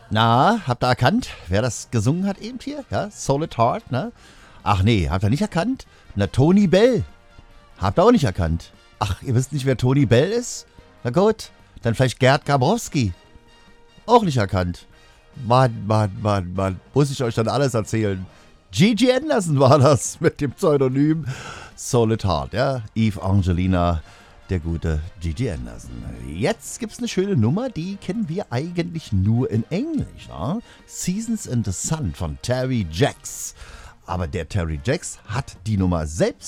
Na, habt ihr erkannt, wer das gesungen hat eben hier? Ja, Solid Heart, ne? Ach nee, habt ihr nicht erkannt? Na, Tony Bell. Habt ihr auch nicht erkannt? Ach, ihr wisst nicht, wer Tony Bell ist? Na gut, dann vielleicht Gerd Gabrowski. Auch nicht erkannt. Mann. Muss ich euch dann alles erzählen? Gigi Anderson war das mit dem Pseudonym Solid Heart, ja? Eve Angelina, der gute Gigi Anderson. Jetzt gibt's eine schöne Nummer, die kennen wir eigentlich nur in Englisch, ja? Seasons in the Sun von Terry Jacks. Aber der Terry Jacks hat die Nummer selbst